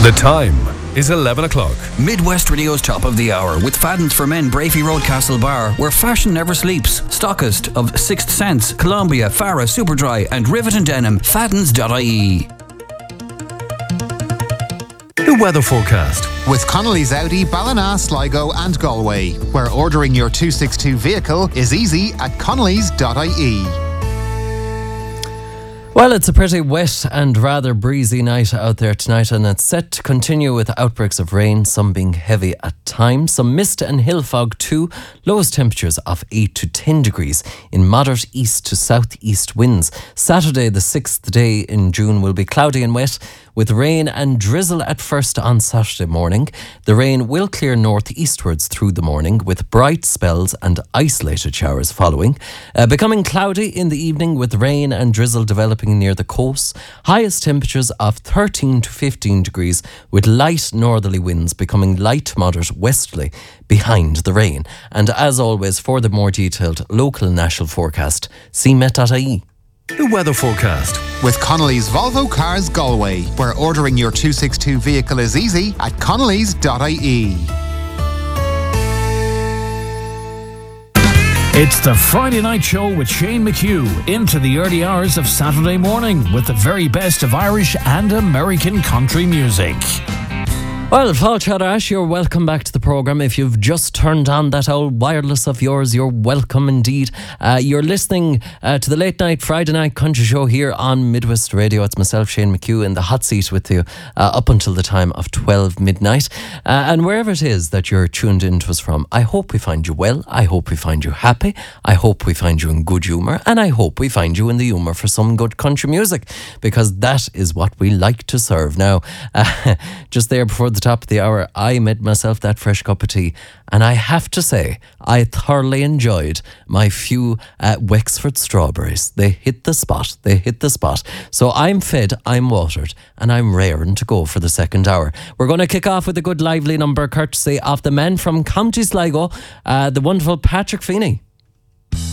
The time is 11 o'clock. Midwest Radio's top of the hour with Fadden's for Men, Brafey Road, Castle Bar, where fashion never sleeps. Stockist of Sixth Sense, Columbia, Farah, Superdry and Rivet and Denim. Faddens.ie. The weather forecast. With Connolly's Audi, Ballina, Sligo and Galway, where ordering your 262 vehicle is easy at connolly's.ie. Well, it's a pretty wet and rather breezy night out there tonight, and it's set to continue with outbreaks of rain, some being heavy at times, some mist and hill fog too. Lowest temperatures of 8 to 10 degrees in moderate east to southeast winds. Saturday, the 6th day in June, will be cloudy and wet, with rain and drizzle at first on Saturday morning. The rain will clear northeastwards through the morning, with bright spells and isolated showers following. Becoming cloudy in the evening, with rain and drizzle developing near the coast. Highest temperatures of 13 to 15 degrees, with light northerly winds becoming light to moderate westerly behind the rain. And as always, for the more detailed local national forecast, see met.ie. The weather forecast. With Connolly's Volvo Cars Galway, where ordering your 262 vehicle is easy at connolly's.ie. It's the Friday Night Show with Shane McHugh into the early hours of Saturday morning with the very best of Irish and American country music. Well, Fáilte Ash, you're welcome back to the programme. If you've just turned on that old wireless of yours, you're welcome indeed. You're listening to the late night Friday night country show here on Midwest Radio. It's myself, Shane McHugh, in the hot seat with you up until the time of 12 midnight. And wherever it is that you're tuned in to us from, I hope we find you well. I hope we find you happy. I hope we find you in good humour. And I hope we find you in the humour for some good country music, because that is what we like to serve. Now, just there before the top of the hour, I made myself that fresh cup of tea, and I have to say I thoroughly enjoyed my few Wexford strawberries. They hit the spot. So I'm fed, I'm watered, and I'm raring to go for the second hour. We're going to kick off with a good lively number courtesy of the man from County Sligo, the wonderful Patrick Feeney.